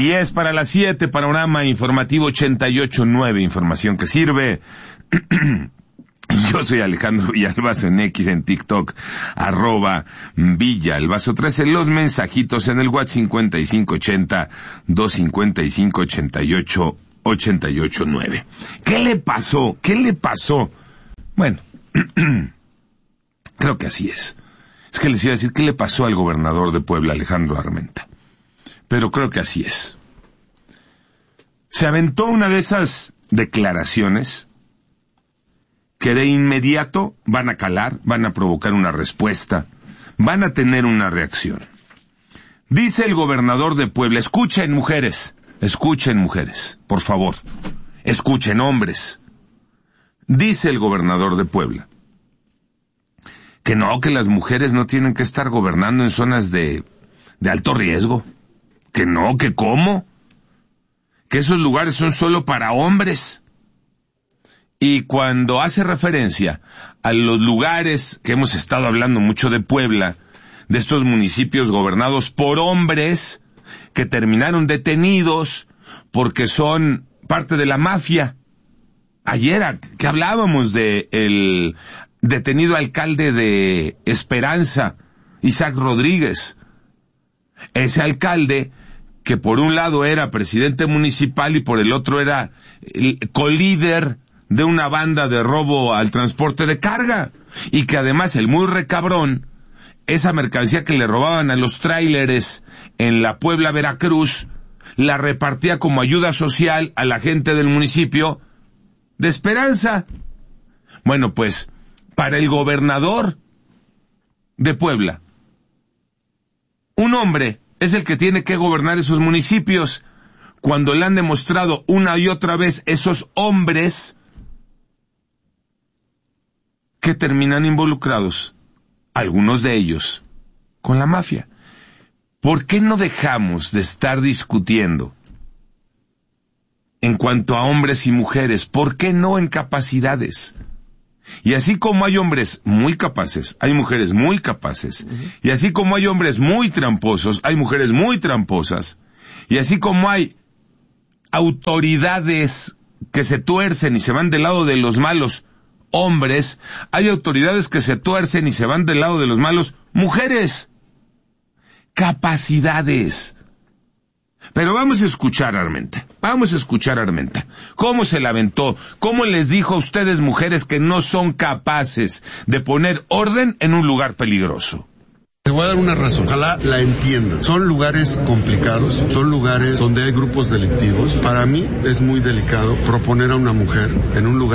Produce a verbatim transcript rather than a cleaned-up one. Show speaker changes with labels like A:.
A: diez para las siete, panorama informativo ochenta y ocho punto nueve, información que sirve. Yo soy Alejandro Villalbazo en X, en TikTok, arroba Villalbazo trece, los mensajitos en el WhatsApp cincuenta y cinco ochenta, doscientos cincuenta y cinco, ochenta y ocho, ochenta y ocho nueve. ¿Qué le pasó? ¿Qué le pasó? Bueno, creo que así es. Es que les iba a decir qué le pasó al gobernador de Puebla, Alejandro Armenta. Pero creo que así es. Se aventó una de esas declaraciones que de inmediato van a calar, van a provocar una respuesta, van a tener una reacción. Dice el gobernador de Puebla, escuchen mujeres, escuchen mujeres, por favor, escuchen hombres. Dice el gobernador de Puebla que no, que las mujeres no tienen que estar gobernando en zonas de, de alto riesgo, que no, que cómo, que esos lugares son solo para hombres. Y cuando hace referencia a los lugares que hemos estado hablando mucho de Puebla, de estos municipios gobernados por hombres que terminaron detenidos porque son parte de la mafia. Ayer que hablábamos de el detenido alcalde de Esperanza, Isaac Rodríguez. Ese alcalde que por un lado era presidente municipal y por el otro era el colíder de una banda de robo al transporte de carga, y que además el muy recabrón, esa mercancía que le robaban a los tráileres en la Puebla, Veracruz, la repartía como ayuda social a la gente del municipio de Esperanza. Bueno, pues, para el gobernador de Puebla, un hombre es el que tiene que gobernar esos municipios, cuando le han demostrado una y otra vez esos hombres que terminan involucrados, algunos de ellos, con la mafia. ¿Por qué no dejamos de estar discutiendo en cuanto a hombres y mujeres? ¿Por qué no en capacidades? Y así como hay hombres muy capaces, hay mujeres muy capaces. Uh-huh. Y así como hay hombres muy tramposos, hay mujeres muy tramposas. Y así como hay autoridades que se tuercen y se van del lado de los malos hombres, hay autoridades que se tuercen y se van del lado de los malos mujeres. Capacidades. Pero vamos a escuchar a Armenta, vamos a escuchar a Armenta. ¿Cómo se la aventó? ¿Cómo les dijo a ustedes mujeres que no son capaces de poner orden en un lugar peligroso?
B: Te voy a dar una razón, ojalá la entiendan. Son lugares complicados, son lugares donde hay grupos delictivos. Para mí es muy delicado proponer a una mujer en un lugar